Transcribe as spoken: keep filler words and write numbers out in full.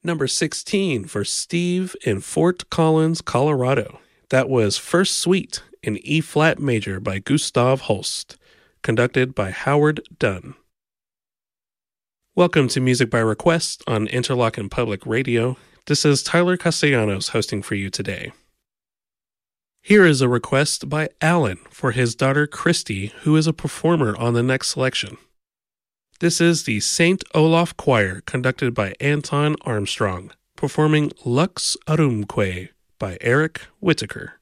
Number sixteen for Steve in Fort Collins, Colorado. That was First Suite in E-flat major by Gustav Holst, conducted by Howard Dunn. Welcome to Music by Request on Interlochen Public Radio. This is Tyler Castellanos hosting for you today. Here is a request by Alan for his daughter Christy, who is a performer on the next selection. This is the Saint Olaf Choir, conducted by Anton Armstrong, performing Lux Arumque by Eric Whittaker.